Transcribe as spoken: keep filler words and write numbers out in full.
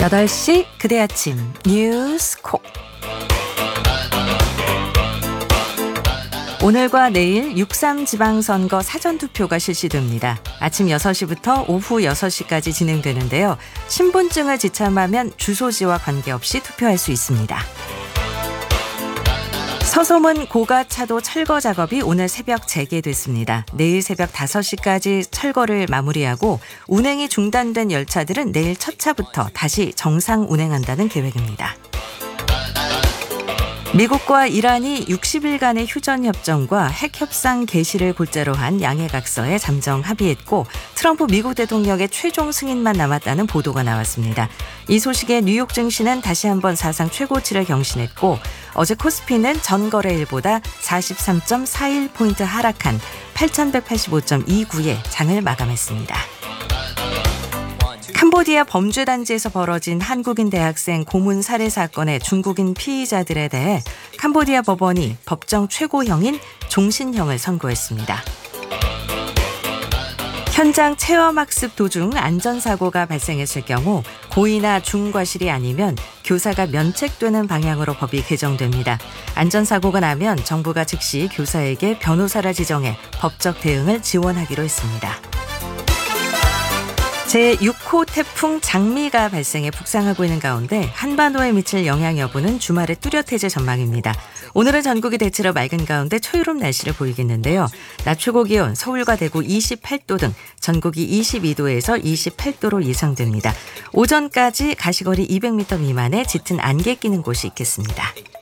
여덟 시 그대 아침 뉴스 콕. 오늘과 내일 육삼 지방선거 사전투표가 실시됩니다. 아침 여섯 시부터 오후 여섯 시까지 진행되는데요. 신분증을 지참하면 주소지와 관계없이 투표할 수 있습니다. 서소문 고가차도 철거 작업이 오늘 새벽 재개됐습니다. 내일 새벽 다섯 시까지 철거를 마무리하고 운행이 중단된 열차들은 내일 첫 차부터 다시 정상 운행한다는 계획입니다. 미국과 이란이 육십 일간의 휴전협정과 핵협상 개시를 골자로 한 양해각서에 잠정 합의했고 트럼프 미국 대통령의 최종 승인만 남았다는 보도가 나왔습니다. 이 소식에 뉴욕 증시는 다시 한번 사상 최고치를 경신했고 어제 코스피는 전거래일보다 사십삼 점 사일 포인트 하락한 팔천백팔십오 점 이구에 장을 마감했습니다. 캄보디아 범죄단지에서 벌어진 한국인 대학생 고문 살해 사건의 중국인 피의자들에 대해 캄보디아 법원이 법정 최고형인 종신형을 선고했습니다. 현장 체험학습 도중 안전사고가 발생했을 경우 고의나 중과실이 아니면 교사가 면책되는 방향으로 법이 개정됩니다. 안전사고가 나면 정부가 즉시 교사에게 변호사를 지정해 법적 대응을 지원하기로 했습니다. 제육 호 태풍 장미가 발생해 북상하고 있는 가운데 한반도에 미칠 영향 여부는 주말에 뚜렷해질 전망입니다. 오늘은 전국이 대체로 맑은 가운데 초유롭 날씨를 보이겠는데요. 낮 최고 기온 서울과 대구 이십팔 도 등 전국이 이십이 도에서 이십팔 도로 예상됩니다. 오전까지 가시거리 이백 미터 미만의 짙은 안개 끼는 곳이 있겠습니다.